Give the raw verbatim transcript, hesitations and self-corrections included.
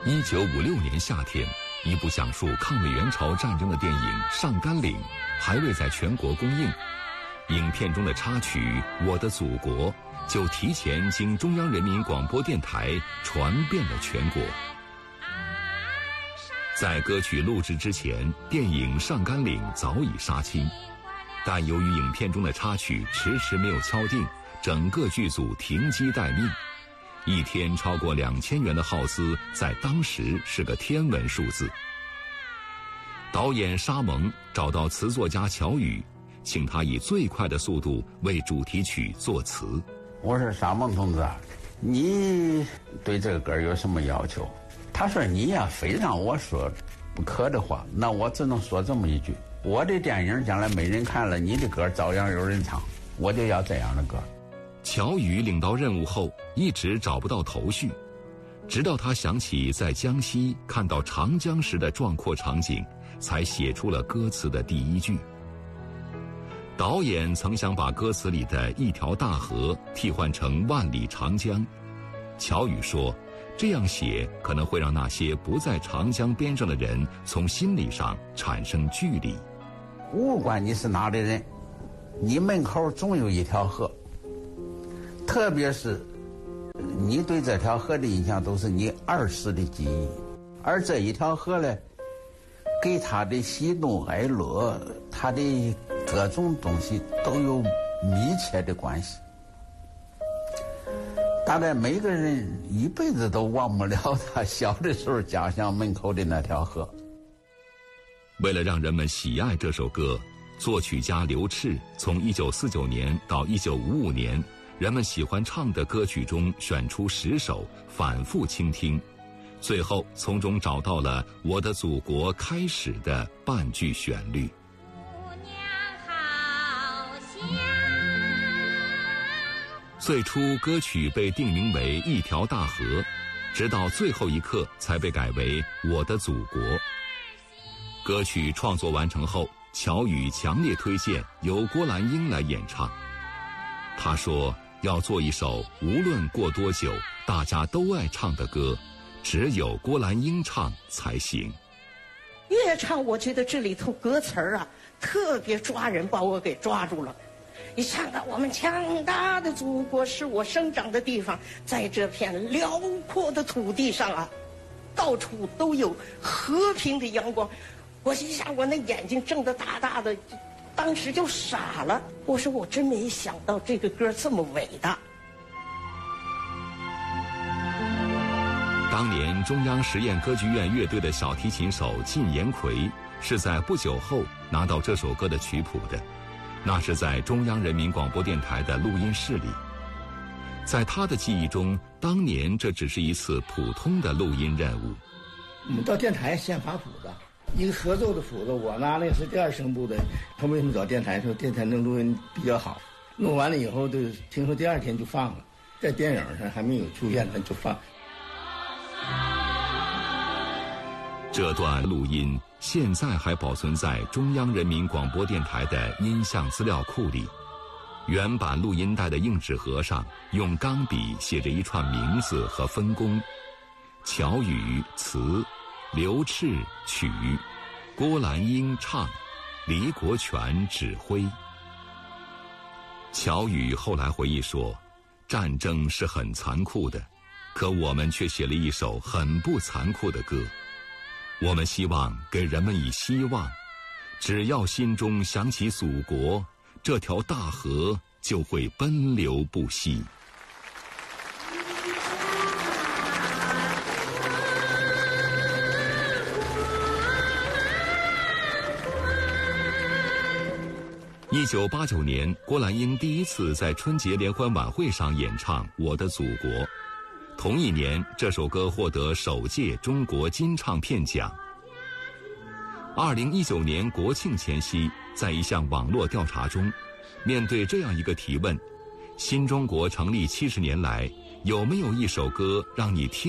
一九五六年夏天，一部讲述抗美援朝战争的电影《上甘岭》还未在全国公映，影片中的插曲《我的祖国》就提前经中央人民广播电台传遍了全国。在歌曲录制之前，电影《上甘岭》早已杀青，但由于影片中的插曲迟迟没有敲定，整个剧组停机待命。一天超过两千元的耗资，在当时是个天文数字。导演沙蒙找到词作家乔羽，请他以最快的速度为主题曲作词。 我说沙蒙同志啊，你对这个歌有什么要求？他说你呀、啊，非让我说不可的话，那我只能说这么一句：我的电影将来没人看了，你的歌照样有人唱，我就要这样的歌。 乔羽领到任务后，一直找不到头绪，直到他想起在江西看到长江时的壮阔场景，才写出了歌词的第一句。导演曾想把歌词里的一条大河替换成万里长江，乔羽说，这样写可能会让那些不在长江边上的人从心理上产生距离。 不管你是哪里人，你门口总有一条河，特别是你对这条河的印象都是你儿时的记忆，而这一条河呢，给他的喜怒哀乐，他的各种东西都有密切的关系。大概每个人一辈子都忘不了他小的时候家乡门口的那条河。 为了让人们喜爱这首歌，作曲家刘炽从一九四九年到一九五五年人们喜欢唱的歌曲中选出十首，反复倾听，最后从中找到了《我的祖国》开始的半句旋律。最初歌曲被定名为《一条大河》，直到最后一刻才被改为《我的祖国》。歌曲创作完成后，乔羽强烈推荐由郭兰英来演唱。他说，要做一首无论过多久大家都爱唱的歌，只有郭兰英唱才行。 越唱我觉得这里头歌词儿啊特别抓人，把我给抓住了。一唱到我们强大的祖国是我生长的地方，在这片辽阔的土地上啊，到处都有和平的阳光。我一下我那眼睛睁得大大的，当时就傻了。我说我真没想到这个歌这么伟大。 当年中央实验歌剧院乐队的小提琴手靳延奎是在不久后拿到这首歌的曲谱的，那是在中央人民广播电台的录音室里。在他的记忆中，当年这只是一次普通的录音任务。 我们到电台先发谱子，一个合奏的谱子，我拿那个是第二声部的。他为什么找电台？说电台能录音比较好。弄完了以后，就听说第二天就放了，在电影上还没有出现，他就放。 这段录音现在还保存在中央人民广播电台的音像资料库里。原版录音带的硬纸盒上用钢笔写着一串名字和分工：乔羽词，刘炽曲，郭兰英唱，李国权指挥。乔羽后来回忆说，战争是很残酷的，可我们却写了一首很不残酷的歌。我们希望给人们以希望，只要心中想起祖国，这条大河就会奔流不息。一九八九年，郭兰英第一次在春节联欢晚会上演唱《我的祖国》。同一年，这首歌获得首届中国金唱片奖。二零一九年国庆前夕，在一项网络调查中，面对这样一个提问：新中国成立七十年来，有没有一首歌让你听